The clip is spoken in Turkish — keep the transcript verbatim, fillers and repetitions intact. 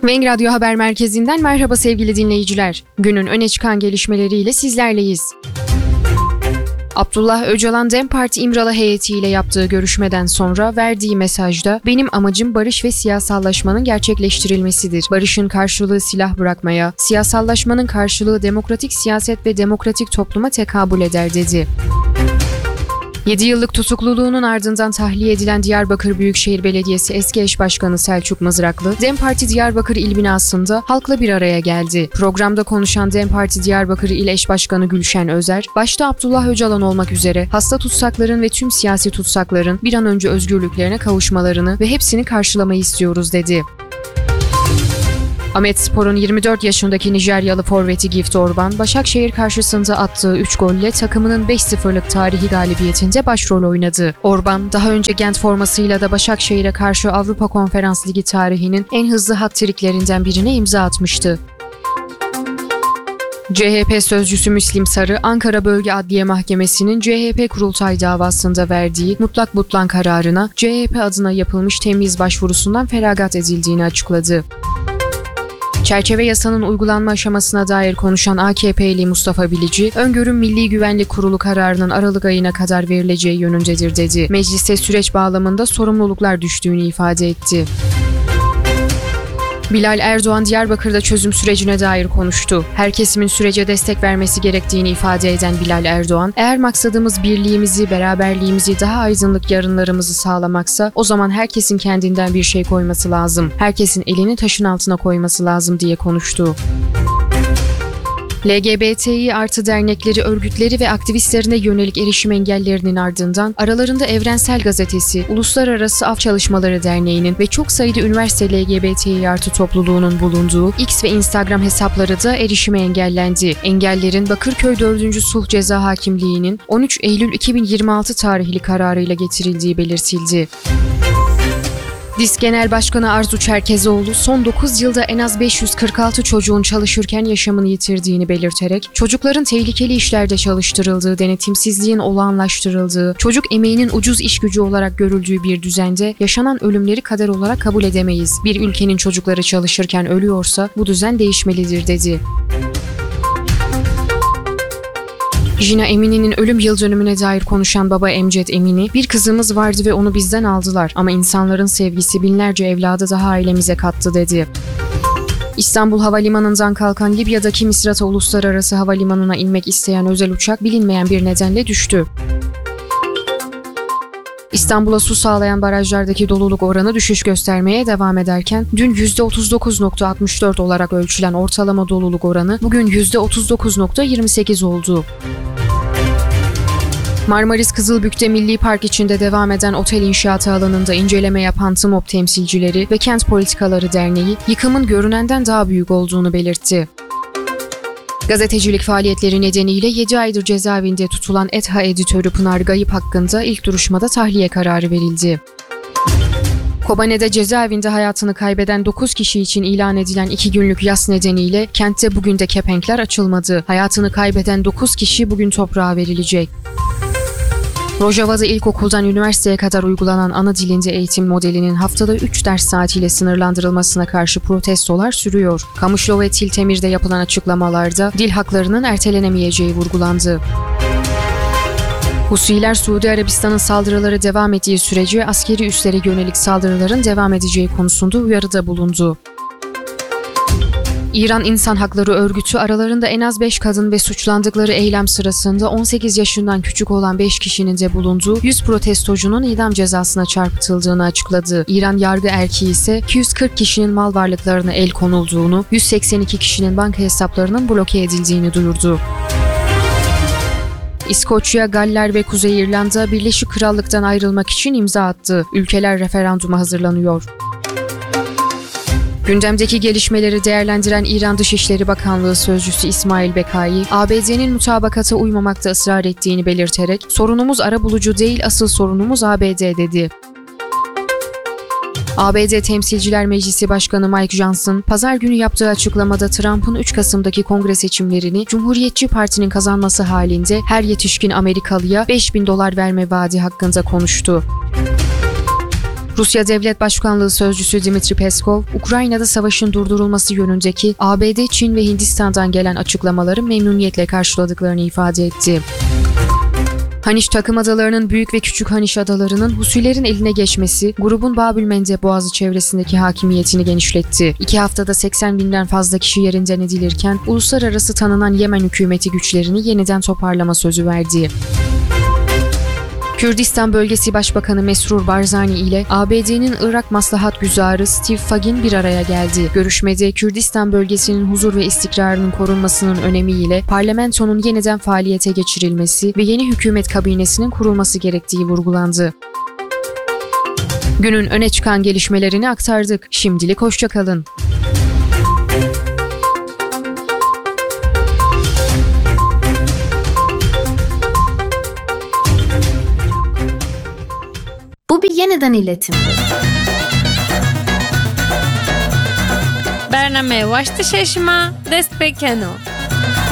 Weng Radyo Haber Merkezi'nden merhaba sevgili dinleyiciler. Günün öne çıkan gelişmeleriyle sizlerleyiz. Abdullah Öcalan DEM Parti İmralı heyetiyle yaptığı görüşmeden sonra verdiği mesajda "Benim amacım barış ve siyasallaşmanın gerçekleştirilmesidir. Barışın karşılığı silah bırakmaya, siyasallaşmanın karşılığı demokratik siyaset ve demokratik topluma tekabül eder" dedi. yedi yıllık tutukluluğunun ardından tahliye edilen Diyarbakır Büyükşehir Belediyesi eski eş başkanı Selçuk Mızraklı, DEM Parti Diyarbakır İl binasında halkla bir araya geldi. Programda konuşan DEM Parti Diyarbakır İl Eş Başkanı Gülşen Özer, başta Abdullah Öcalan olmak üzere hasta tutsakların ve tüm siyasi tutsakların bir an önce özgürlüklerine kavuşmalarını ve hepsini karşılamayı istiyoruz dedi. Ahmetspor'un yirmi dört yaşındaki Nijeryalı forveti Gift Orban, Başakşehir karşısında attığı üç golle takımının beş sıfırlık tarihi galibiyetinde başrol oynadı. Orban, daha önce Gent formasıyla da Başakşehir'e karşı Avrupa Konferans Ligi tarihinin en hızlı hat-triklerinden birine imza atmıştı. C H P sözcüsü Müslim Sarı, Ankara Bölge Adliye Mahkemesi'nin C H P kurultay davasında verdiği mutlak butlan kararına C H P adına yapılmış temyiz başvurusundan feragat edildiğini açıkladı. Çerçeve yasanın uygulanma aşamasına dair konuşan A K P'li Mustafa Bilici, öngörüm Milli Güvenlik Kurulu kararının Aralık ayına kadar verileceği yönündedir dedi. Mecliste süreç bağlamında sorumluluklar düştüğünü ifade etti. Bilal Erdoğan Diyarbakır'da çözüm sürecine dair konuştu. Her kesimin sürece destek vermesi gerektiğini ifade eden Bilal Erdoğan, eğer maksadımız birliğimizi, beraberliğimizi, daha aydınlık yarınlarımızı sağlamaksa o zaman herkesin kendinden bir şey koyması lazım. Herkesin elini taşın altına koyması lazım diye konuştu. L G B T İ artı dernekleri, örgütleri ve aktivistlerine yönelik erişim engellerinin ardından aralarında Evrensel Gazetesi, Uluslararası Af Çalışmaları Derneği'nin ve çok sayıda üniversite L G B T İ artı topluluğunun bulunduğu X ve Instagram hesapları da erişime engellendi. Engellerin Bakırköy dördüncü Sulh Ceza Hakimliği'nin on üç Eylül iki bin yirmi altı tarihli kararıyla getirildiği belirtildi. DİSK Genel Başkanı Arzu Çerkezoğlu, son dokuz yılda en az beş yüz kırk altı çocuğun çalışırken yaşamını yitirdiğini belirterek, çocukların tehlikeli işlerde çalıştırıldığı, denetimsizliğin olağanlaştırıldığı, çocuk emeğinin ucuz iş gücü olarak görüldüğü bir düzende yaşanan ölümleri kader olarak kabul edemeyiz. Bir ülkenin çocukları çalışırken ölüyorsa bu düzen değişmelidir dedi. Jina Emini'nin ölüm yıl dönümüne dair konuşan baba Emcet Emini, "Bir kızımız vardı ve onu bizden aldılar ama insanların sevgisi binlerce evladı daha ailemize kattı" dedi. İstanbul Havalimanı'ndan kalkan Libya'daki Misrata Uluslararası Havalimanı'na inmek isteyen özel uçak bilinmeyen bir nedenle düştü. İstanbul'a su sağlayan barajlardaki doluluk oranı düşüş göstermeye devam ederken, dün yüzde otuz dokuz virgül altmış dört olarak ölçülen ortalama doluluk oranı bugün yüzde otuz dokuz virgül yirmi sekiz oldu. Marmaris Kızılbük'te Milli Park içinde devam eden otel inşaatı alanında inceleme yapan TMOB temsilcileri ve Kent Politikaları Derneği, yıkımın görünenden daha büyük olduğunu belirtti. Gazetecilik faaliyetleri nedeniyle yedi aydır cezaevinde tutulan ETHA editörü Pınar Gayip hakkında ilk duruşmada tahliye kararı verildi. Kobane'de cezaevinde hayatını kaybeden dokuz kişi için ilan edilen iki günlük yas nedeniyle kentte bugün de kepenkler açılmadı. Hayatını kaybeden dokuz kişi bugün toprağa verilecek. Rojava'da ilkokuldan üniversiteye kadar uygulanan ana dilinde eğitim modelinin haftada üç ders saatiyle sınırlandırılmasına karşı protestolar sürüyor. Kamışlo ve Tiltemir'de yapılan açıklamalarda dil haklarının ertelenemeyeceği vurgulandı. Husiler, Suudi Arabistan'ın saldırıları devam ettiği sürece askeri üslere yönelik saldırıların devam edeceği konusunda uyarıda bulundu. İran İnsan Hakları Örgütü aralarında en az beş kadın ve suçlandıkları eylem sırasında on sekiz yaşından küçük olan beş kişinin de bulunduğu yüz protestocunun idam cezasına çarpıtıldığını açıkladı. İran yargı erki ise iki yüz kırk kişinin mal varlıklarına el konulduğunu, yüz seksen iki kişinin banka hesaplarının bloke edildiğini duyurdu. İskoçya, Galler ve Kuzey İrlanda Birleşik Krallık'tan ayrılmak için imza attı. Ülkeler referanduma hazırlanıyor. Gündemdeki gelişmeleri değerlendiren İran Dışişleri Bakanlığı Sözcüsü İsmail Bekai, A B D'nin mutabakata uymamakta ısrar ettiğini belirterek, "Sorunumuz arabulucu değil, asıl sorunumuz A B D" dedi. A B D Temsilciler Meclisi Başkanı Mike Johnson, pazar günü yaptığı açıklamada Trump'ın üç Kasım'daki kongre seçimlerini Cumhuriyetçi Parti'nin kazanması halinde her yetişkin Amerikalıya beş bin dolar verme vaadi hakkında konuştu. Rusya Devlet Başkanlığı Sözcüsü Dmitri Peskov, Ukrayna'da savaşın durdurulması yönündeki A B D, Çin ve Hindistan'dan gelen açıklamaları memnuniyetle karşıladıklarını ifade etti. Haniş takım adalarının Büyük ve Küçük Haniş adalarının Husilerin eline geçmesi, grubun Bab-ül-Mendeb Boğazı çevresindeki hakimiyetini genişletti. İki haftada seksen binden fazla kişi yerinden edilirken, uluslararası tanınan Yemen hükümeti güçlerini yeniden toparlama sözü verdi. Kürdistan Bölgesi Başbakanı Mesrur Barzani ile A B D'nin Irak Maslahat Güzarı Steve Fagin bir araya geldi. Görüşmede Kürdistan bölgesinin huzur ve istikrarının korunmasının önemiyle parlamentonun yeniden faaliyete geçirilmesi ve yeni hükümet kabinesinin kurulması gerektiği vurgulandı. Günün öne çıkan gelişmelerini aktardık. Şimdilik hoşça kalın. Bu bir yeniden iletim. برنامه واشت ششما دست به کنو